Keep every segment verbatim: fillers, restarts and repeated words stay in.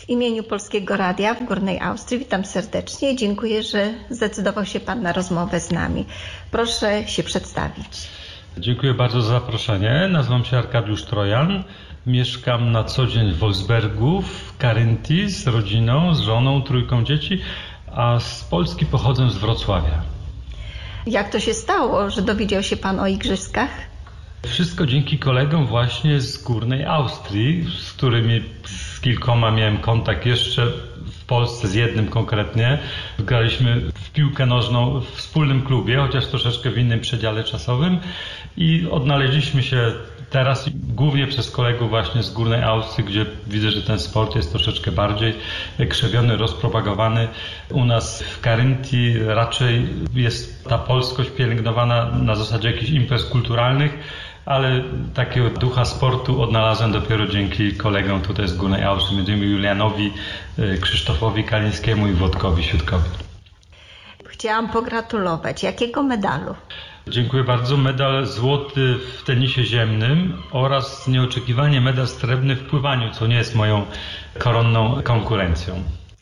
W imieniu Polskiego Radia w Górnej Austrii witam serdecznie. Dziękuję, że zdecydował się Pan na rozmowę z nami. Proszę się przedstawić. Dziękuję bardzo za zaproszenie. Nazywam się Arkadiusz Trojan. Mieszkam na co dzień w Wolfsbergu, w Caryntii z rodziną, z żoną, trójką dzieci, a z Polski pochodzę z Wrocławia. Jak to się stało, że dowiedział się Pan o igrzyskach? Wszystko dzięki kolegom właśnie z Górnej Austrii, z którymi z kilkoma miałem kontakt jeszcze w Polsce, z jednym konkretnie. Graliśmy w piłkę nożną w wspólnym klubie, chociaż troszeczkę w innym przedziale czasowym i odnaleźliśmy się teraz głównie przez kolegów właśnie z Górnej Austrii, gdzie widzę, że ten sport jest troszeczkę bardziej krzewiony, rozpropagowany. U nas w Caryntii raczej jest ta polskość pielęgnowana na zasadzie jakichś imprez kulturalnych, ale takiego ducha sportu odnalazłem dopiero dzięki kolegom tutaj z Górnej Austrii, między innymi Julianowi, Krzysztofowi Kalińskiemu i Włodkowi Siutkowi. Chciałam pogratulować. Jakiego medalu? Dziękuję bardzo. Medal złoty w tenisie ziemnym oraz nieoczekiwanie medal srebrny w pływaniu, co nie jest moją koronną konkurencją.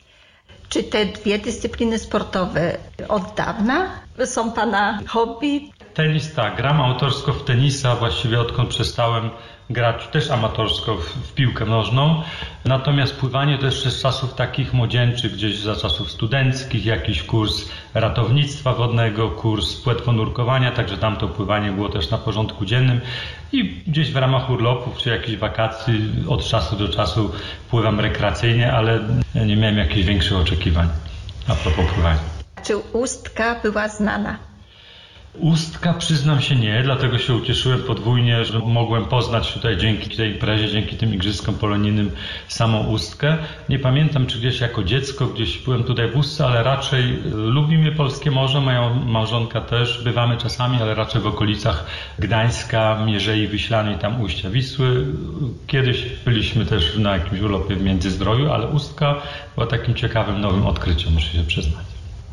Czy te dwie dyscypliny sportowe od dawna są Pana hobby? Tenis tak, gram amatorsko w tenisa, właściwie odkąd przestałem grać też amatorsko w, w piłkę nożną. Natomiast pływanie to jeszcze z czasów takich młodzieńczych, gdzieś za czasów studenckich, jakiś kurs ratownictwa wodnego, kurs płetwonurkowania, także tam to pływanie było też na porządku dziennym. I gdzieś w ramach urlopów czy jakichś wakacji od czasu do czasu pływam rekreacyjnie, ale nie miałem jakichś większych oczekiwań a propos pływania. Czy Ustka była znana? Ustka przyznam się nie, dlatego się ucieszyłem podwójnie, że mogłem poznać tutaj dzięki tej imprezie, dzięki tym igrzyskom polonijnym samą Ustkę. Nie pamiętam, czy gdzieś jako dziecko gdzieś byłem tutaj w Ustce, ale raczej lubimy polskie morze, moja małżonka też, bywamy czasami, ale raczej w okolicach Gdańska, Mierzei Wiślanej, tam ujścia Wisły. Kiedyś byliśmy też na jakimś urlopie w Międzyzdroju, ale Ustka była takim ciekawym nowym odkryciem, muszę się przyznać.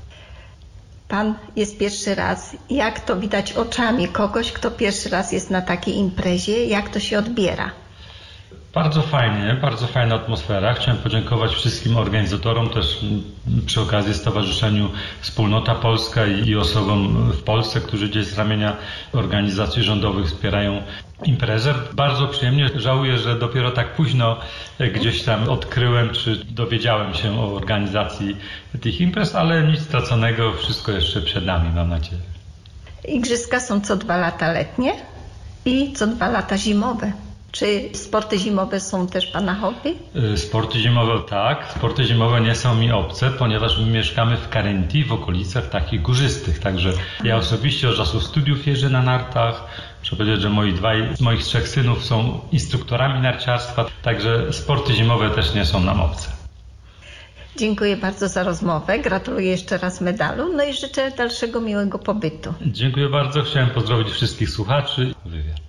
Pan jest pierwszy raz. Jak to widać oczami kogoś, kto pierwszy raz jest na takiej imprezie? Jak to się odbiera? Bardzo fajnie, bardzo fajna atmosfera. Chciałem podziękować wszystkim organizatorom, też przy okazji Stowarzyszeniu Wspólnota Polska i osobom w Polsce, którzy gdzieś z ramienia organizacji rządowych wspierają imprezę. Bardzo przyjemnie. Żałuję, że dopiero tak późno gdzieś tam odkryłem, czy dowiedziałem się o organizacji tych imprez, ale nic straconego, wszystko jeszcze przed nami, mam nadzieję. Igrzyska są co dwa lata letnie i co dwa lata zimowe. Czy sporty zimowe są też Pana hobby? Sporty zimowe tak. Sporty zimowe nie są mi obce, ponieważ my mieszkamy w Caryntii, w okolicach takich górzystych. Także ja osobiście od czasu studiów jeżdżę na nartach. Muszę powiedzieć, że moi dwaj z moich trzech synów są instruktorami narciarstwa. Także sporty zimowe też nie są nam obce. Dziękuję bardzo za rozmowę. Gratuluję jeszcze raz medalu. No i życzę dalszego miłego pobytu. Dziękuję bardzo. Chciałem pozdrowić wszystkich słuchaczy. Wywiad.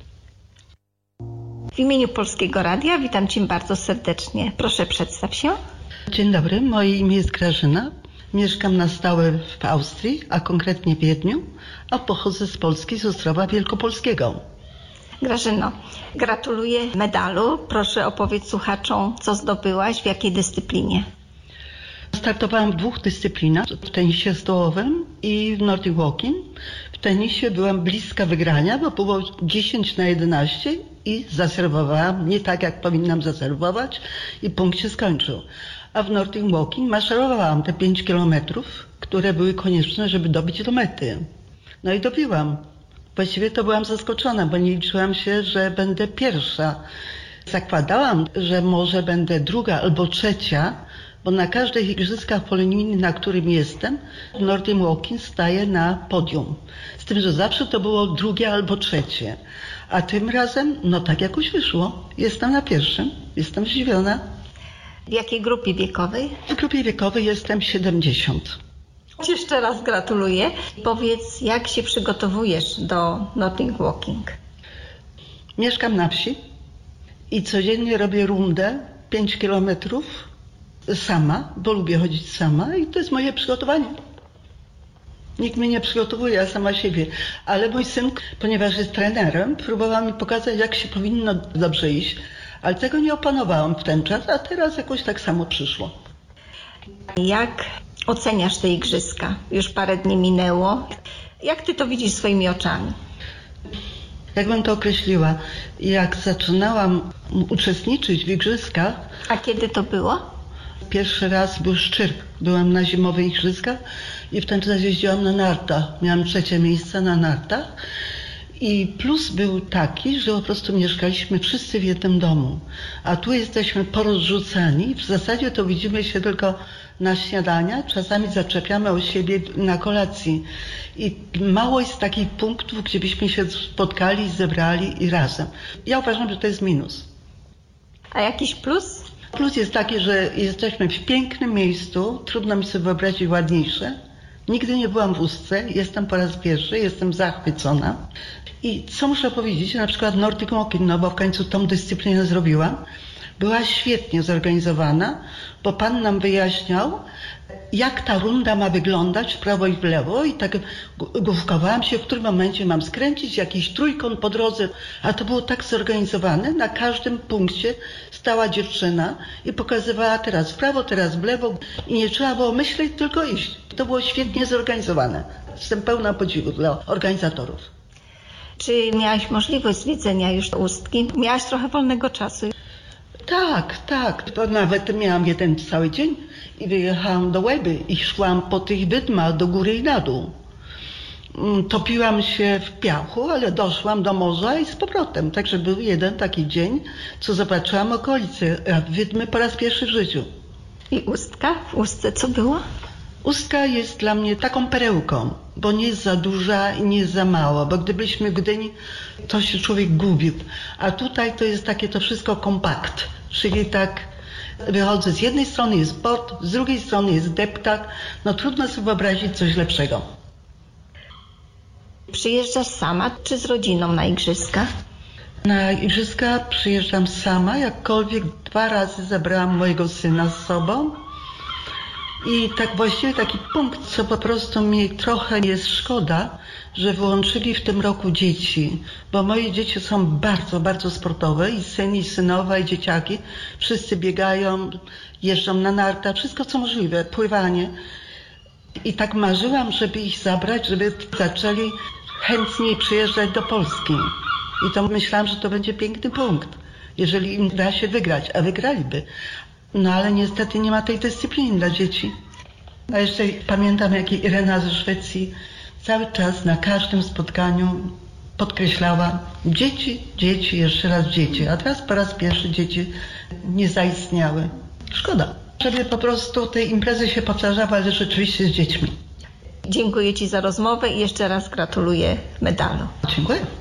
W imieniu Polskiego Radia witam Cię bardzo serdecznie. Proszę, przedstaw się. Dzień dobry, moje imię jest Grażyna. Mieszkam na stałe w Austrii, a konkretnie w Wiedniu, a pochodzę z Polski, z Ostrowa Wielkopolskiego. Grażyno, gratuluję medalu. Proszę opowiedz słuchaczom, co zdobyłaś, w jakiej dyscyplinie. Startowałam w dwóch dyscyplinach, w tenisie stołowym i w Nordic Walking. W tenisie byłam bliska wygrania, bo było dziesięć na jedenaście i zaserwowałam, nie tak jak powinnam zaserwować i punkt się skończył. A w Nordic Walking maszerowałam te pięć kilometrów, które były konieczne, żeby dobić do mety. No i dobiłam. Właściwie to byłam zaskoczona, bo nie liczyłam się, że będę pierwsza. Zakładałam, że może będę druga albo trzecia, bo na każdych igrzyskach polonijnych, na którym jestem, w Nordic Walking staję na podium. Z tym, że zawsze to było drugie albo trzecie. A tym razem, no tak jakoś wyszło. Jestem na pierwszym, jestem zdziwiona. W jakiej grupie wiekowej? W grupie wiekowej jestem siedemdziesiąt. Jeszcze raz gratuluję. Powiedz, jak się przygotowujesz do Nordic Walking? Mieszkam na wsi i codziennie robię rundę pięć kilometrów sama, bo lubię chodzić sama i to jest moje przygotowanie. Nikt mnie nie przygotowuje, ja sama siebie. Ale mój syn, ponieważ jest trenerem, próbował mi pokazać, jak się powinno dobrze iść. Ale tego nie opanowałam w ten czas, a teraz jakoś tak samo przyszło. Jak oceniasz te igrzyska? Już parę dni minęło. Jak ty to widzisz swoimi oczami? Jakbym to określiła, jak zaczynałam uczestniczyć w igrzyskach. A kiedy to było? Pierwszy raz był Szczyrk. Byłam na zimowych igrzyskach i w ten czas jeździłam na nartach. Miałam trzecie miejsce na nartach. I plus był taki, że po prostu mieszkaliśmy wszyscy w jednym domu. A tu jesteśmy porozrzucani. W zasadzie to widzimy się tylko na śniadania. Czasami zaczepiamy o siebie na kolacji. I mało jest takich punktów, gdzie byśmy się spotkali, zebrali i razem. Ja uważam, że to jest minus. A jakiś plus? Plus jest taki, że jesteśmy w pięknym miejscu. Trudno mi sobie wyobrazić ładniejsze. Nigdy nie byłam w Ustce. Jestem po raz pierwszy. Jestem zachwycona. I co muszę powiedzieć, na przykład Nordic Walking, no bo w końcu tą dyscyplinę zrobiłam, była świetnie zorganizowana, bo pan nam wyjaśniał, jak ta runda ma wyglądać w prawo i w lewo i tak główkowałam się, w którym momencie mam skręcić, jakiś trójkąt po drodze, a to było tak zorganizowane, na każdym punkcie stała dziewczyna i pokazywała teraz w prawo, teraz w lewo i nie trzeba było myśleć, tylko iść. To było świetnie zorganizowane. Jestem pełna podziwu dla organizatorów. Czy miałaś możliwość zwiedzenia już Ustki? Miałaś trochę wolnego czasu? Tak, tak. To nawet miałam jeden cały dzień i wyjechałam do Łeby i szłam po tych wydmach do góry i na dół. Topiłam się w piachu, ale doszłam do morza i z powrotem. Także był jeden taki dzień, co zobaczyłam okolice, a wydmy po raz pierwszy w życiu. I Ustka? W Ustce co było? Ustka jest dla mnie taką perełką, bo nie jest za duża i nie jest za mała, bo gdybyśmy w Gdyni, to się człowiek gubił. A tutaj to jest takie to wszystko kompakt, czyli tak wychodzę, z jednej strony jest port, z drugiej strony jest deptak, no trudno sobie wyobrazić coś lepszego. Przyjeżdżasz sama czy z rodziną na igrzyska? Na igrzyska przyjeżdżam sama, jakkolwiek dwa razy zabrałam mojego syna z sobą. I tak właściwie taki punkt, co po prostu mi trochę jest szkoda, że wyłączyli w tym roku dzieci, bo moje dzieci są bardzo, bardzo sportowe i syn, i synowa, i dzieciaki. Wszyscy biegają, jeżdżą na nartach, wszystko co możliwe, pływanie. I tak marzyłam, żeby ich zabrać, żeby zaczęli chętniej przyjeżdżać do Polski. I to myślałam, że to będzie piękny punkt, jeżeli im da się wygrać, a wygraliby. No ale niestety nie ma tej dyscypliny dla dzieci. A jeszcze pamiętam, jak Irena ze Szwecji cały czas na każdym spotkaniu podkreślała dzieci, dzieci, jeszcze raz dzieci. A teraz po raz pierwszy dzieci nie zaistniały. Szkoda, żeby po prostu te imprezy się powtarzały, ale rzeczywiście z dziećmi. Dziękuję Ci za rozmowę i jeszcze raz gratuluję medalu. Dziękuję.